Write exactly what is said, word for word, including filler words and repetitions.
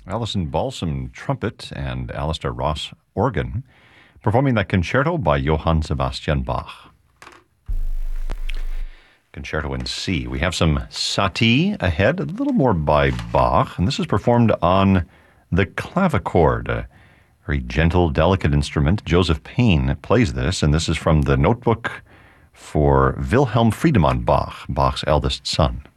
Alison Balsam, trumpet, and Alistair Ross, organ, performing that concerto by Johann Sebastian Bach. Concerto in C. We have some Satie ahead, a little more by Bach, and this is performed on the clavichord, a very gentle, delicate instrument. Joseph Payne plays this, and this is from the notebook for Wilhelm Friedemann Bach, Bach's eldest son.